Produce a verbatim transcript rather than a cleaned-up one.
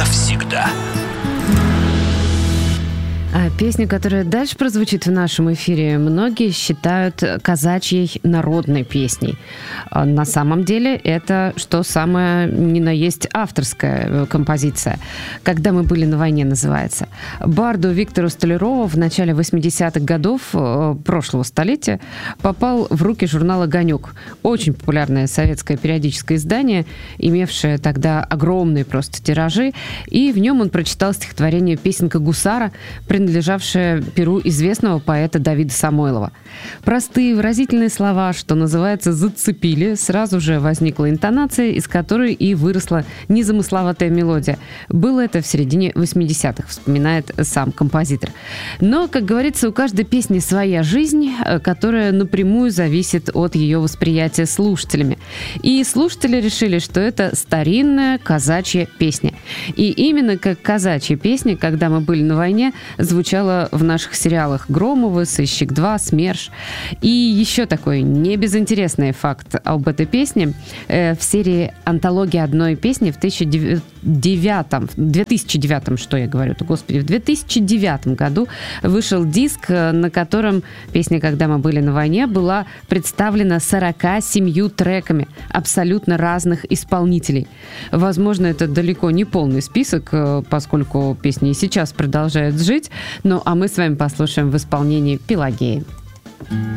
навсегда. А песня, которая дальше прозвучит в нашем эфире, многие считают казачьей народной песней. А на самом деле это, что самое ни на есть, авторская композиция. «Когда мы были на войне» называется. Барду Виктору Столярову в начале восьмидесятых годов прошлого столетия попал в руки журнал «Огонек». Очень популярное советское периодическое издание, имевшее тогда огромные просто тиражи. И в нем он прочитал стихотворение «Песенка гусара», принадлежавшее перу известного поэта Давида Самойлова. Простые выразительные слова, что называется, зацепили. Сразу же возникла интонация, из которой и выросла незамысловатая мелодия. Было это в середине восьмидесятых, вспоминает сам композитор. Но, как говорится, у каждой песни своя жизнь, которая напрямую зависит от ее восприятия слушателями. И слушатели решили, что это старинная казачья песня. И именно как казачья песня, когда мы были на войне, звучала в наших сериалах «Громовы», «Сыщик два», «СМЕРШ». И еще такой небезынтересный факт об этой песне. В серии «Антология одной песни» в тысяча девятом, две тысячи девятом, что я говорю-то, господи, в две тысячи девятом году вышел диск, на котором песня «Когда мы были на войне» была представлена сорока семью треками абсолютно разных исполнителей. Возможно, это далеко не полный список, поскольку песня и сейчас продолжает жить. Ну, а мы с вами послушаем в исполнении Пелагеи.